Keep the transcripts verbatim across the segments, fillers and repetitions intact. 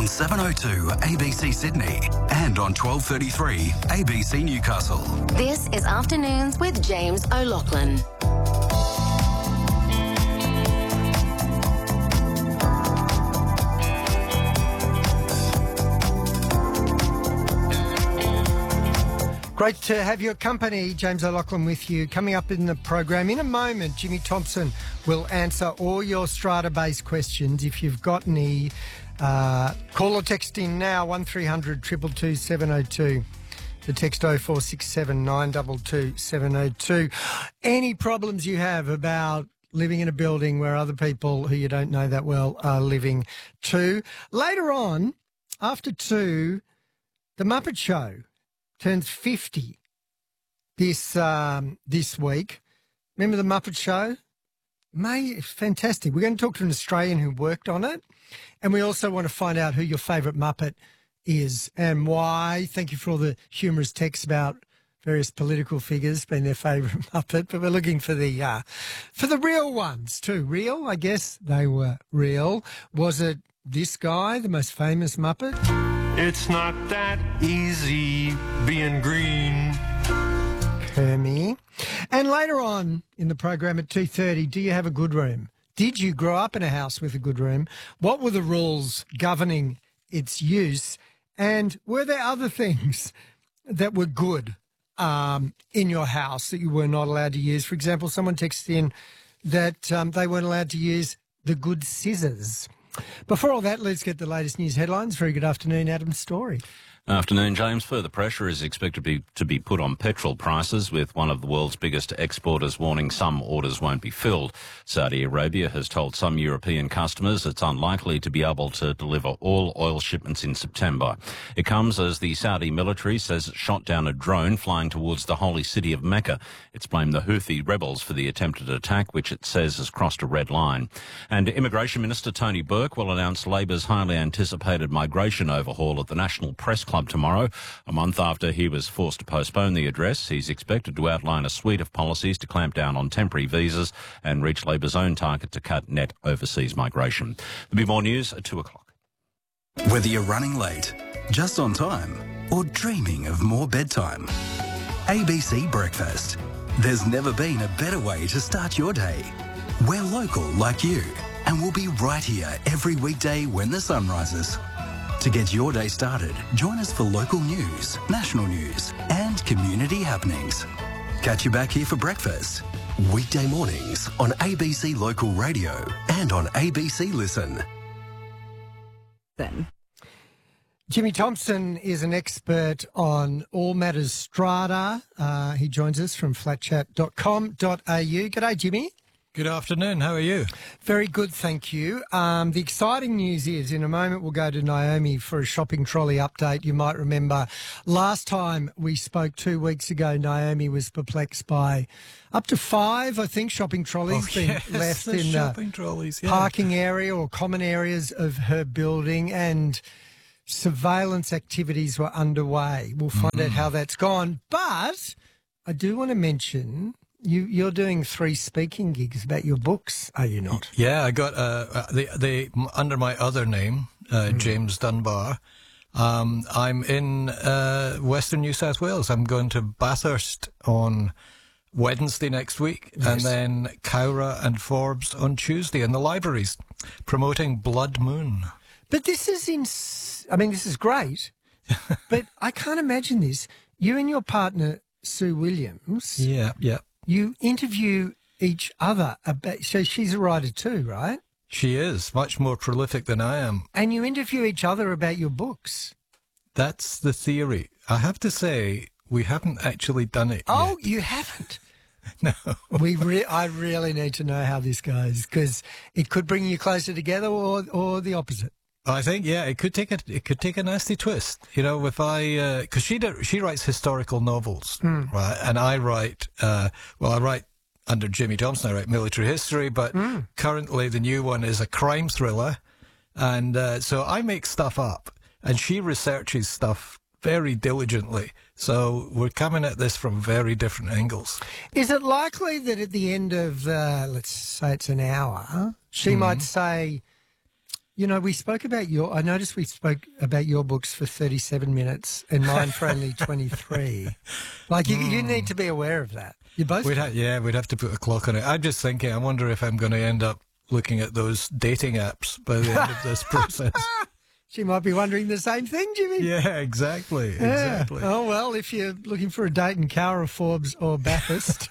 on seven oh two A B C Sydney and on twelve thirty-three A B C Newcastle. This is Afternoons with James O'Loughlin. Great to have your company. James O'Loughlin with you. Coming up in the program in a moment, Jimmy Thompson will answer all your strata-based questions. If you've got any, uh, call or text in now, one three hundred two two two seven oh two. The text oh four six seven nine two two seven oh two. Any problems you have about living in a building where other people who you don't know that well are living too. Later on, after two, The Muppet Show turns fifty this um, this week. Remember The Muppet Show? May, fantastic. We're going to talk to an Australian who worked on it, and we also want to find out who your favourite Muppet is and why. Thank you for all the humorous texts about various political figures being their favourite Muppet, but we're looking for the uh, for the real ones too. Real, I guess they were real. Was it this guy, the most famous Muppet? It's not that easy being green. Kermie. And later on in the program at two thirty, do you have a good room? Did you grow up in a house with a good room? What were the rules governing its use? And were there other things that were good um, in your house that you were not allowed to use? For example, someone texted in that um, they weren't allowed to use the good scissors. Before all that, let's get the latest news headlines. Very good afternoon, Adam Story. Afternoon, James. Further pressure is expected to be, to be put on petrol prices, with one of the world's biggest exporters warning some orders won't be filled. Saudi Arabia has told some European customers it's unlikely to be able to deliver all oil shipments in September. It comes as the Saudi military says it shot down a drone flying towards the holy city of Mecca. It's blamed the Houthi rebels for the attempted attack, which it says has crossed a red line. And Immigration Minister Tony Burke will announce Labor's highly anticipated migration overhaul at the National Press Club tomorrow. A month after he was forced to postpone the address, he's expected to outline a suite of policies to clamp down on temporary visas and reach Labor's own target to cut net overseas migration. There'll be more news at two o'clock. Whether you're running late, just on time, or dreaming of more bedtime, A B C Breakfast. There's never been a better way to start your day. We're local like you, and we'll be right here every weekday when the sun rises. To get your day started, join us for local news, national news, and community happenings. Catch you back here for breakfast. Weekday mornings on A B C Local Radio and on A B C Listen. Then. Jimmy Thompson is an expert on all matters strata. Uh, he joins us from flat chat dot com dot a u. G'day, Jimmy. Good afternoon. How are you? Very good, thank you. Um, the exciting news is, in a moment, we'll go to Naomi for a shopping trolley update. You might remember last time we spoke two weeks ago, Naomi was perplexed by up to five, I think, shopping trolleys oh, being yes, left the in shopping the trolleys, yeah. parking area or common areas of her building, and surveillance activities were underway. We'll find mm. out how that's gone. But I do want to mention... You, you're doing three speaking gigs about your books, are you not? Yeah, I got uh, the the under my other name, uh, mm. James Dunbar. Um, I'm in uh, Western New South Wales. I'm going to Bathurst on Wednesday next week, yes. and then Cowra and Forbes on Tuesday in the libraries, promoting Blood Moon. But this is in. I mean, this is great, but I can't imagine this. You and your partner Sue Williams. Yeah, yeah. You interview each other about, so she's a writer too, right? She is, much more prolific than I am. And you interview each other about your books. That's the theory. I have to say, we haven't actually done it Oh, yet. You haven't? No. we re- I really need to know how this goes, because it could bring you closer together or or the opposite. I think, yeah, it could take a it could take a nasty twist. You know, if I because uh, she do, she writes historical novels, mm. right, and I write uh, well, I write under Jimmy Thompson. I write military history, but mm. currently the new one is a crime thriller, and uh, so I make stuff up, and she researches stuff very diligently. So we're coming at this from very different angles. Is it likely that at the end of uh, let's say it's an hour, she mm. might say, You know, we spoke about your, I noticed we spoke about your books for thirty-seven minutes and mine for only twenty-three. Like, you, mm. you need to be aware of that. You both? We'd ha- yeah, we'd have to put a clock on it. I'm just thinking, I wonder if I'm going to end up looking at those dating apps by the end of this process. She might be wondering the same thing, Jimmy. Yeah, exactly, yeah. exactly. Oh, well, if you're looking for a date in Cowra, Forbes or Bathurst.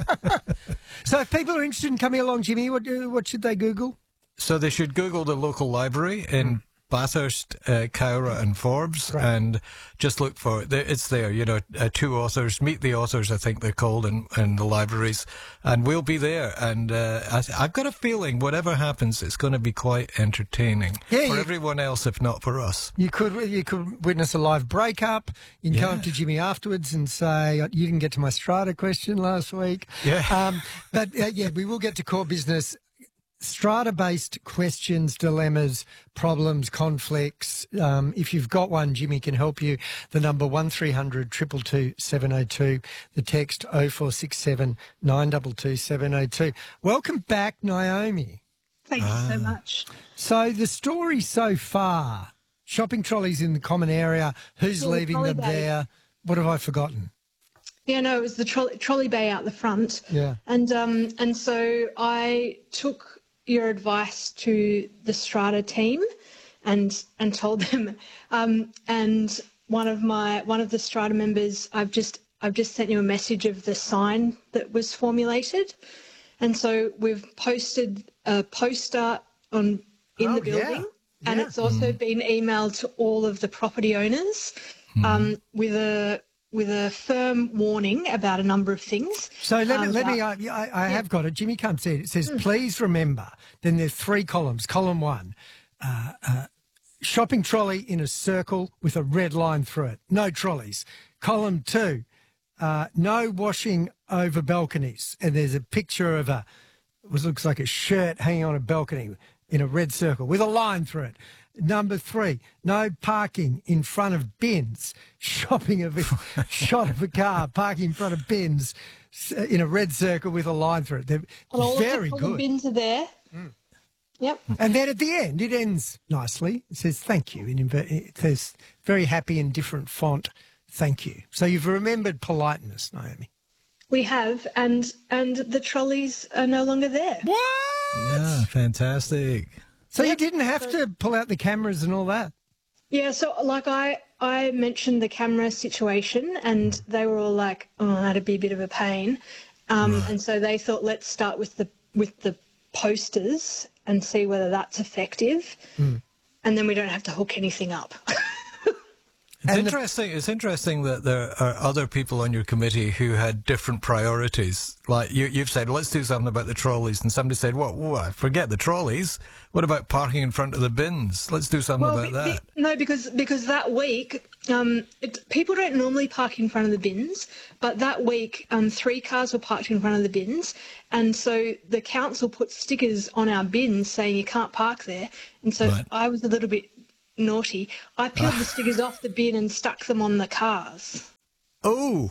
So if people are interested in coming along, Jimmy, what, what should they Google? So they should Google the local library in Bathurst, uh, Cowra and Forbes, right. and just look for it. It's there, you know, uh, two authors, Meet the Authors, I think they're called, in, in the libraries, and we'll be there. And uh, I, I've got a feeling whatever happens, it's going to be quite entertaining yeah, for you, everyone else, if not for us. You could you could witness a live breakup. You can yeah. come up to Jimmy afterwards and say, you didn't get to my strata question last week. Yeah. Um, but, uh, yeah, we will get to core business. Strata-based questions, dilemmas, problems, conflicts. Um, if you've got one, Jimmy can help you. The number one three hundred two two two seven oh two. The text oh four six seven nine two two seven oh two. Welcome back, Naomi. Thank ah. you so much. So the story so far, shopping trolleys in the common area, who's yeah, leaving them bay. there? What have I forgotten? Yeah, no, it was the trolley, trolley bay out the front. Yeah. And um, and so I took your advice to the Strata team and and told them um, and one of my one of the Strata members I've just I've just sent you a message of the sign that was formulated, and so we've posted a poster on in oh, the building yeah. and yeah. it's also mm. been emailed to all of the property owners mm. um, with a with a firm warning about a number of things. So let me, um, let about, me I, I, I yeah. have got it. Jimmy can't see it. It says, mm. please remember, then there's three columns. Column one, uh, uh, shopping trolley in a circle with a red line through it. No trolleys. Column two, uh, no washing over balconies. And there's a picture of a, what looks like a shirt hanging on a balcony in a red circle with a line through it. Number three, no parking in front of bins. Shopping of a shot of a car, parking in front of bins in a red circle with a line through it. They're and all very of the, good. All the bins are there. Mm. Yep. And then at the end, it ends nicely. It says thank you. In it says very happy in different font. Thank you. So you've remembered politeness, Naomi. We have, and and the trolleys are no longer there. What? Yeah, fantastic. So you didn't have to pull out the cameras and all that? Yeah, so like I, I mentioned the camera situation and they were all like, oh, that'd be a bit of a pain. Um, right. And so they thought, let's start with the with the posters and see whether that's effective. Mm. And then we don't have to hook anything up. It's and interesting. The, it's interesting that there are other people on your committee who had different priorities. Like you, you've said, let's do something about the trolleys, and somebody said, "What? Well, forget the trolleys. What about parking in front of the bins? Let's do something well, about be, that." Be, no, because because that week, um, it, people don't normally park in front of the bins, but that week, um, three cars were parked in front of the bins, and so the council put stickers on our bins saying you can't park there, and so right. I was a little bit naughty. I peeled the stickers off the bin and stuck them on the cars. Oh,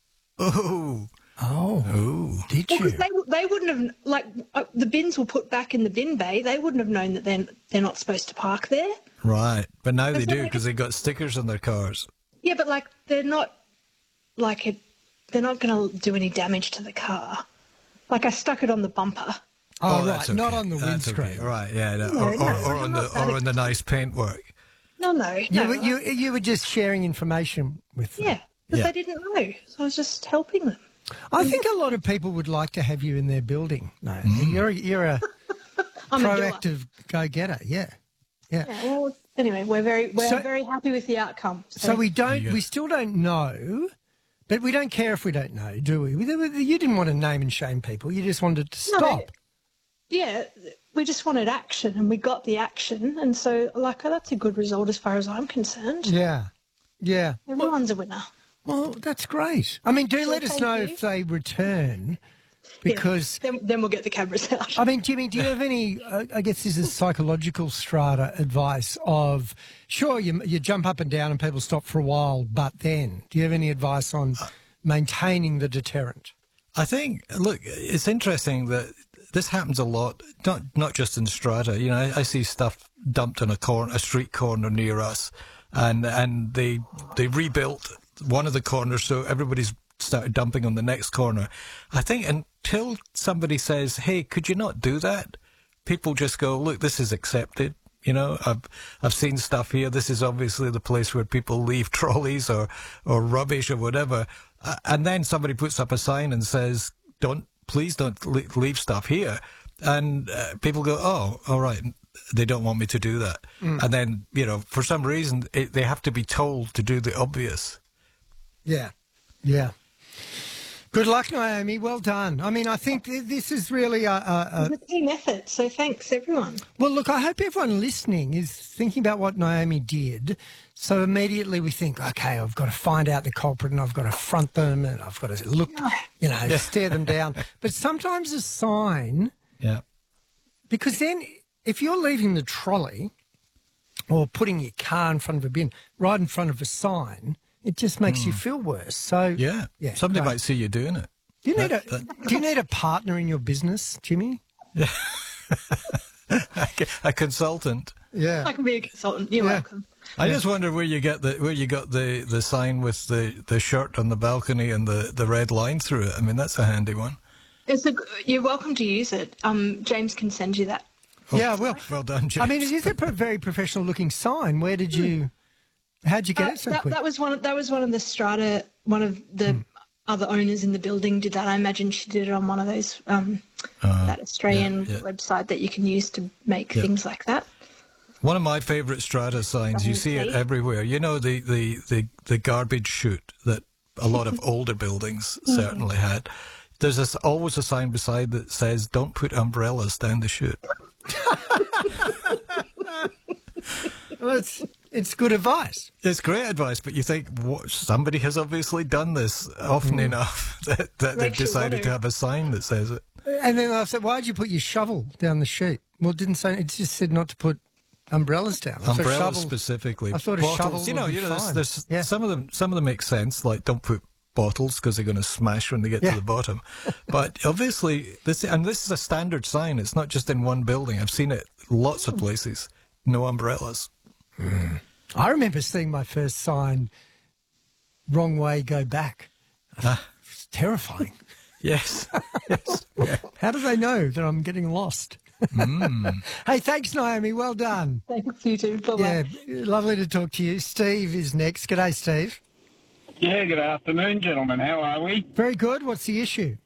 oh, oh, oh! Did well, you? They, they wouldn't have like uh, the bins were put back in the bin bay. They wouldn't have known that they're they're not supposed to park there. Right, but now they so do because they got stickers on their cars. Yeah, but like they're not like it. They're not going to do any damage to the car. Like I stuck it on the bumper. Oh, oh right, okay. not on the windscreen. Okay. Right, yeah, no. No, or, or, no, or on the or on the nice paintwork. No, no, you no. Were, you you were just sharing information with them. Yeah, because yeah. they didn't know, so I was just helping them. I think a lot of people would like to have you in their building. No, mm. you're you're a proactive go-getter. Yeah, yeah. yeah well, anyway, we're very we're so, very happy with the outcome. So, so we don't we still don't know. But we don't care if we don't know, do we? You didn't want to name and shame people. You just wanted to stop. No, yeah, we just wanted action, and we got the action. And so, like, that's a good result as far as I'm concerned. Yeah, yeah. Everyone's well, a winner. Well, that's great. I mean, do so let us know you. if they return, because... Yeah, then, then we'll get the cameras out. I mean, Jimmy, do you have any, uh, I guess this is psychological strata advice of, sure, you, you jump up and down and people stop for a while, but then, do you have any advice on maintaining the deterrent? I think, look, it's interesting that this happens a lot, not not just in strata. You know, I, I see stuff dumped on a corner, a street corner near us, and and they they rebuilt one of the corners, so everybody's started dumping on the next corner. I think until somebody says, "Hey, could you not do that?" people just go, "Look, this is accepted." You know, I've I've seen stuff here. This is obviously the place where people leave trolleys or or rubbish or whatever. Uh, and then somebody puts up a sign and says, "Don't, please don't leave stuff here." And uh, people go, "Oh, all right." They don't want me to do that. Mm. And then, you know, for some reason, it, they have to be told to do the obvious. Yeah, yeah. Good luck, Naomi. Well done. I mean, I think this is really a, a, a... It's a team effort, so thanks, everyone. Well, look, I hope everyone listening is thinking about what Naomi did. So immediately we think, okay, I've got to find out the culprit and I've got to front them and I've got to look, you know, yeah. stare them down. But sometimes a sign... Yeah. Because then if you're leaving the trolley or putting your car in front of a bin right in front of a sign... It just makes mm. you feel worse. So yeah, yeah somebody right. might see you doing it. Do you need that, a that... Do you need a partner in your business, Jimmy? A consultant. Yeah, I can be a consultant. You're yeah. welcome. I yeah. just wonder where you get the where you got the, the sign with the, the shirt on the balcony and the, the red line through it. I mean, that's a handy one. It's a, you're welcome to use it. Um, James can send you that. Oh, yeah, well, well done, James. I mean, it is a very professional looking sign. Where did you? How'd you get uh, it so that, quick? That was one. Of, that was one of the strata. One of the hmm. other owners in the building did that. I imagine she did it on one of those um, uh, that Australian yeah, yeah. website that you can use to make yeah. things like that. One of my favourite strata signs. You see it everywhere. You know the the, the, the garbage chute that a lot of older buildings certainly had. There's a, always a sign beside that says, "Don't put umbrellas down the chute." Well, it's it's good advice. It's great advice, but you think what, somebody has obviously done this often mm. enough that, that they've decided to have a sign that says it. And then I said, "Why did you put your shovel down the chute?" Well, it didn't say. It just said not to put umbrellas down. I umbrellas shovel, specifically. I thought a bottles. shovel. You know, would you be know. There's, fine. there's yeah. some of them. Some of them make sense. Like don't put bottles because they're going to smash when they get yeah. to the bottom. But obviously, this and this is a standard sign. It's not just in one building. I've seen it lots of places. No umbrellas. Mm. I remember seeing my first sign, "Wrong way, go back." Ah. It's terrifying. Yes. yes. Yeah. How do they know that I'm getting lost? Mm. Hey, thanks, Naomi. Well done. Thanks, you too. Bye-bye. Yeah, lovely to talk to you. Steve is next. G'day, Steve. Yeah, good afternoon, gentlemen. How are we? Very good. What's the issue?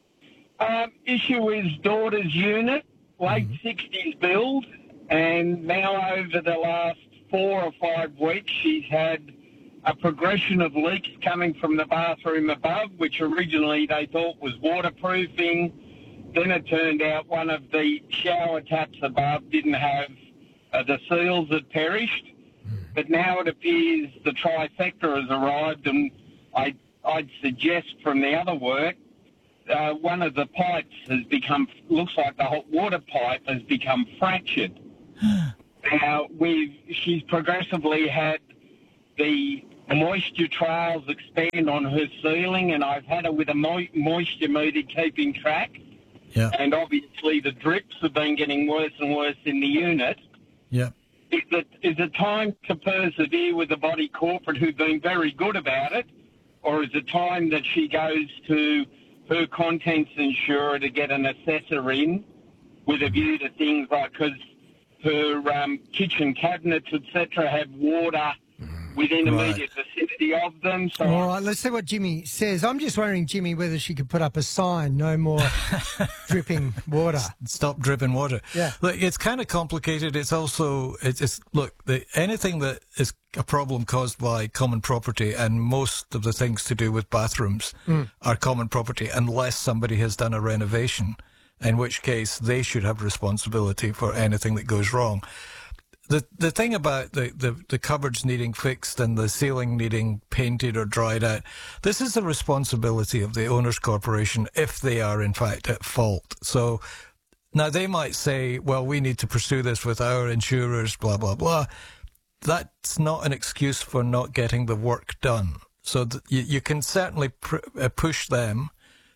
Um, issue is daughter's unit, late mm-hmm. sixties build, and now over the last four or five weeks she's had a progression of leaks coming from the bathroom above, which originally they thought was waterproofing. Then it turned out one of the shower taps above didn't have, uh, the seals had perished. But now it appears the trifecta has arrived, and I, I'd suggest from the other work, uh, one of the pipes has become, looks like the hot water pipe has become fractured. Now, we've, she's progressively had the moisture trails expand on her ceiling, and I've had her with a mo- moisture meter keeping track. Yeah. And obviously the drips have been getting worse and worse in the unit. Yeah. Is it, is it time to persevere with the body corporate who've been very good about it, or is it time that she goes to her contents insurer to get an assessor in with a view to things like, because her um, kitchen cabinets, et cetera, have water within right. immediate vicinity of them. So all right, let's see what Jimmy says. I'm just wondering, Jimmy, whether she could put up a sign, no more dripping water. Stop dripping water. Yeah. Look, it's kind of complicated. It's also, it's, it's look, the, anything that is a problem caused by common property, and most of the things to do with bathrooms mm. are common property unless somebody has done a renovation, in which case they should have responsibility for anything that goes wrong. The the thing about the, the, the cupboards needing fixed and the ceiling needing painted or dried out, this is the responsibility of the owners' corporation if they are in fact at fault. So now they might say, well, we need to pursue this with our insurers, blah, blah, blah. That's not an excuse for not getting the work done. So th- you, you can certainly pr- uh, push them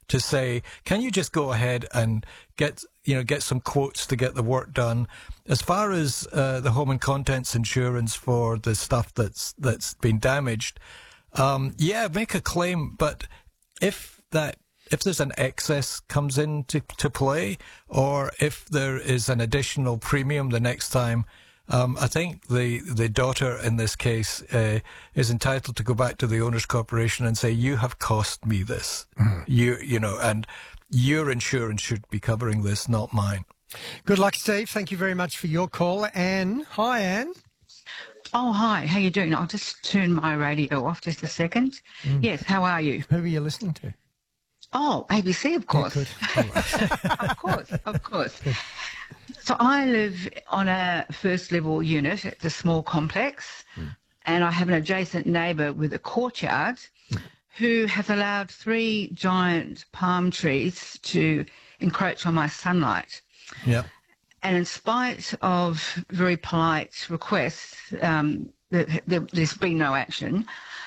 to say, can you just go ahead and get, you know, get some quotes to get the work done? As far as uh, the home and contents insurance for the stuff that's that's been damaged, um, yeah, make a claim. But if that if there's an excess comes into to play, or if there is an additional premium the next time, Um, I think the, the daughter in this case uh, is entitled to go back to the owners' corporation and say, you have cost me this. Mm. You, you know, and your insurance should be covering this, not mine. Good luck, Steve. Thank you very much for your call. Anne. Hi, Anne. Oh, hi. How you doing? I'll just turn my radio off just a second. Mm. Yes, how are you? Who are you listening to? Oh, A B C, of course. Yeah, of course, of course. Good. So I live on a first level unit. It's a small complex, mm. and I have an adjacent neighbour with a courtyard mm. who has allowed three giant palm trees to encroach on my sunlight. Yeah. And in spite of very polite requests, um, there, there, there's been no action.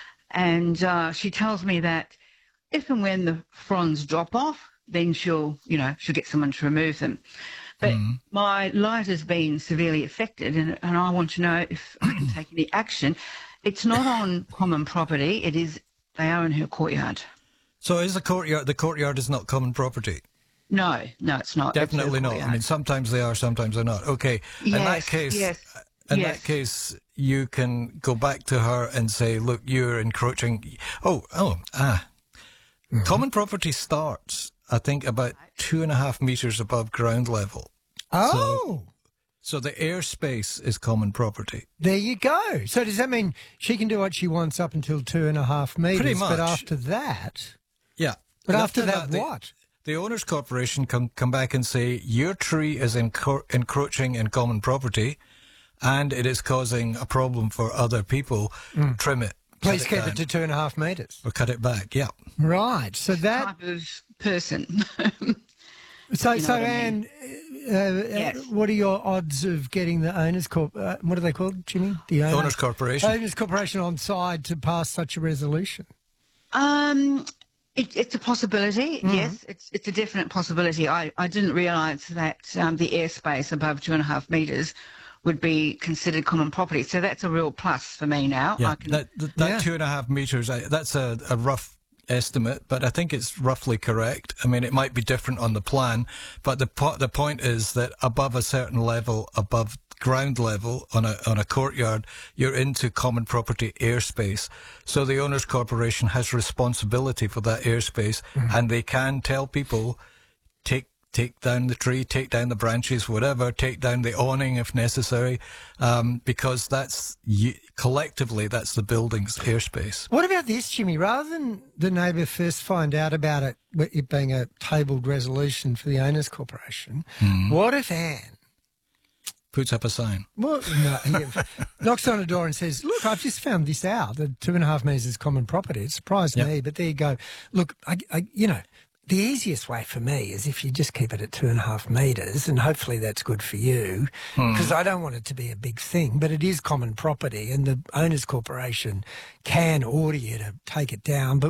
And uh, she tells me that if and when the fronds drop off, then she'll, you know, she'll get someone to remove them. But mm. my light has been severely affected, and, and I want to know if I can take any action. It's not on common property. It is, they are in her courtyard. So is the courtyard, the courtyard is not common property? No, no, it's not. Definitely it's not. I mean, sometimes they are, sometimes they're not. Okay. Yes, in that case, yes, in yes. that case, you can go back to her and say, look, you're encroaching. Oh, oh, ah. Mm-hmm. Common property starts, I think, about two and a half metres above ground level. Oh. So, so the airspace is common property. There you go. So does that mean she can do what she wants up until two and a half metres? Pretty much. But after that? Yeah. But and after, after that, that what? The, the owners' corporation can come back and say, your tree is encro- encroaching in common property and it is causing a problem for other people. Mm. Trim it. Please it keep down, it to two and a half metres. Or cut it back, yeah. Right. So that type of person. so, you know so what Anne, I mean? uh, yes. uh, what are your odds of getting the owners corp? Uh, what are they called, Jimmy? The owner? owners corporation. Owners corporation on side to pass such a resolution. Um, it, it's a possibility. Mm. Yes, it's it's a definite possibility. I I didn't realise that um, the airspace above two and a half metres would be considered common property. So that's a real plus for me now. Yeah, I can, that, that, that yeah. two and a half metres, I, that's a, a rough estimate, but I think it's roughly correct. I mean, it might be different on the plan, but the po- the point is that above a certain level, above ground level on a on a courtyard, you're into common property airspace. So the owners' corporation has responsibility for that airspace, mm-hmm. and they can tell people, take take down the tree, take down the branches, whatever, take down the awning if necessary, um, because that's, you, collectively, that's the building's airspace. What about this, Jimmy? Rather than the neighbour first find out about it, it being a tabled resolution for the owners' corporation, mm. what if Anne puts up a sign? Well, no, yeah, knocks on a door and says, look, I've just found this out, that two and a half metres is common property. It surprised yep. me, but there you go. Look, I, I, you know, the easiest way for me is if you just keep it at two and a half metres, and hopefully that's good for you, because hmm. I don't want it to be a big thing, but it is common property, and the owners' corporation can order you to take it down. But